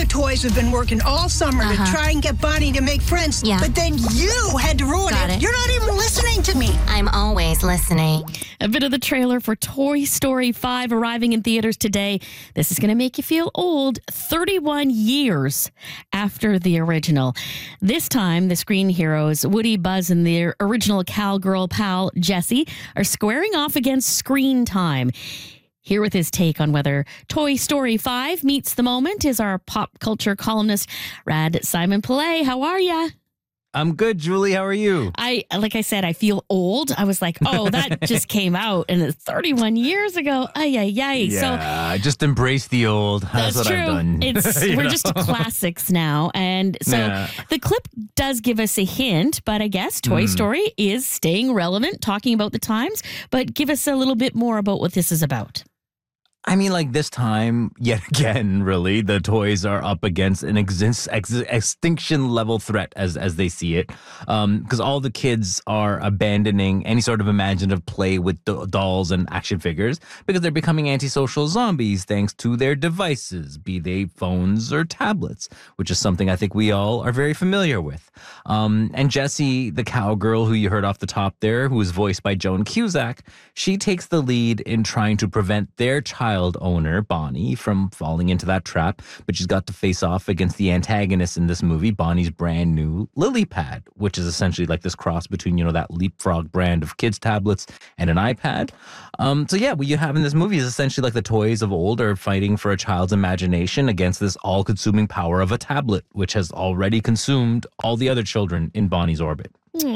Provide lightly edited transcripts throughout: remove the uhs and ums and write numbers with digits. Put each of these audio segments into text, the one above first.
other toys have been working all summer to try and get Bonnie to make friends. Yeah. But then you had to ruin Got it. You're not even listening to me. I'm always listening. A bit of the trailer for Toy Story 5 arriving in theaters today. This is going to make you feel old 31 years after the original. This time, the screen heroes, Woody, Buzz, and their original cowgirl pal, Jessie, are squaring off against screen time. Here with his take on whether Toy Story 5 meets the moment is our pop culture columnist, Rad Simon Pillay. How are ya? I'm good, Julie. How are you? Like I said, I feel old. I was like, oh, that just came out and it's 31 years ago. Ay, ay, ay. Yeah, I just embrace the old. That's what true. I've done. We're just classics now. And so the clip does give us a hint, but I guess Toy Story is staying relevant, talking about the times. But give us a little bit more about what this is about. I mean, like this time, yet again, really, the toys are up against an extinction level threat as they see it. Because all the kids are abandoning any sort of imaginative play with dolls and action figures because they're becoming antisocial zombies thanks to their devices, be they phones or tablets, which is something I think we all are very familiar with. And Jessie, the cowgirl who you heard off the top there, who is voiced by Joan Cusack, she takes the lead in trying to prevent their child owner, Bonnie, from falling into that trap, but she's got to face off against the antagonist in this movie, Bonnie's brand new LilyPad, which is essentially like this cross between, that Leapfrog brand of kids' tablets and an iPad. So yeah, what you have in this movie is essentially like the toys of old are fighting for a child's imagination against this all-consuming power of a tablet, which has already consumed all the other children in Bonnie's orbit.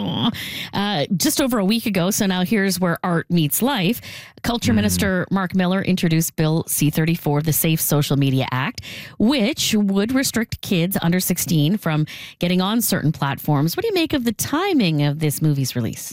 Just over a week ago, so now here's where art meets life. Culture Minister Mark Miller introduced Bill C-34, the Safe Social Media Act, which would restrict kids under 16 from getting on certain platforms. What do you make of the timing of this movie's release?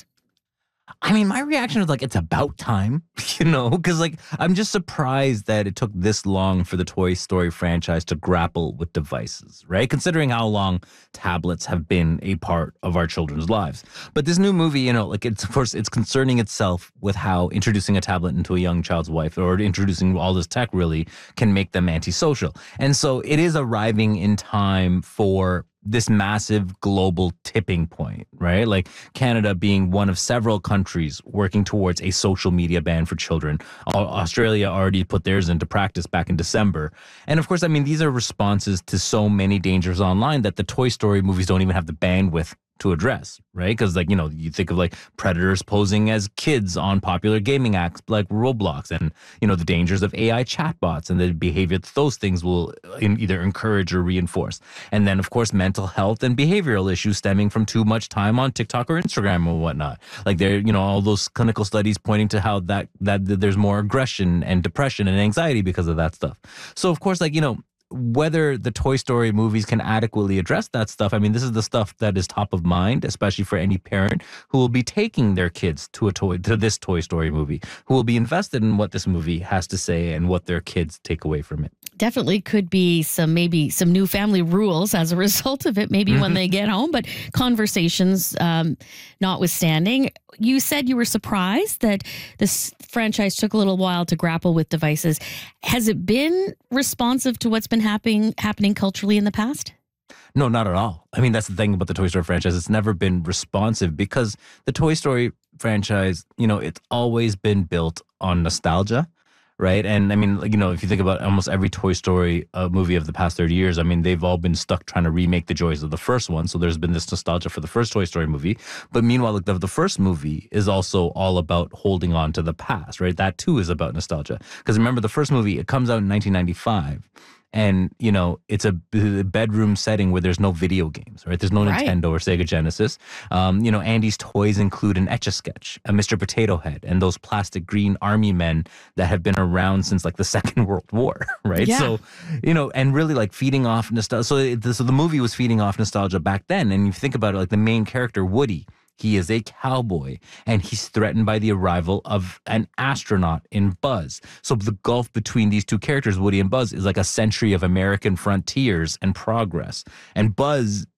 I mean, my reaction is like, it's about time, because I'm just surprised that it took this long for the Toy Story franchise to grapple with devices, right? Considering how long tablets have been a part of our children's lives. But this new movie, it's of course, it's concerning itself with how introducing a tablet into a young child's life or introducing all this tech really can make them antisocial. And so it is arriving in time for this massive global tipping point, right? Like Canada being one of several countries working towards a social media ban for children. Australia already put theirs into practice back in December. And of course, I mean, these are responses to so many dangers online that the Toy Story movies don't even have the bandwidth to address, right? Because you think of predators posing as kids on popular gaming apps like Roblox and, the dangers of AI chatbots and the behavior that those things will either encourage or reinforce. And then, of course, mental health and behavioral issues stemming from too much time on TikTok or Instagram or whatnot. Like there, all those clinical studies pointing to how that there's more aggression and depression and anxiety because of that stuff. So, of course, whether the Toy Story movies can adequately address that stuff, I mean, this is the stuff that is top of mind, especially for any parent who will be taking their kids to this Toy Story movie, who will be invested in what this movie has to say and what their kids take away from it. Definitely could be some new family rules as a result of it, maybe when they get home, but conversations notwithstanding. You said you were surprised that this franchise took a little while to grapple with devices. Has it been responsive to what's been happening culturally in the past? No, not at all. I mean, that's the thing about the Toy Story franchise. It's never been responsive because the Toy Story franchise, it's always been built on nostalgia. Right. And I mean, if you think about almost every Toy Story movie of the past 30 years, I mean, they've all been stuck trying to remake the joys of the first one. So there's been this nostalgia for the first Toy Story movie. But meanwhile, the first movie is also all about holding on to the past. Right. That, too, is about nostalgia. Because remember, the first movie, it comes out in 1995. And, it's a bedroom setting where there's no video games, right? There's no Nintendo or Sega Genesis. Andy's toys include an Etch-a-Sketch, a Mr. Potato Head, and those plastic green army men that have been around since the Second World War, right? Yeah. So, and really feeding off nostalgia. So the movie was feeding off nostalgia back then. And you think about it, the main character, Woody, he is a cowboy, and he's threatened by the arrival of an astronaut in Buzz. So the gulf between these two characters, Woody and Buzz, is like a century of American frontiers and progress. And Buzz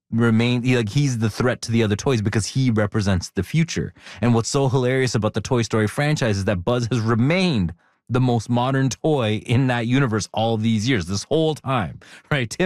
he's the threat to the other toys because he represents the future. And what's so hilarious about the Toy Story franchise is that Buzz has remained the most modern toy in that universe all these years, this whole time, right? Tim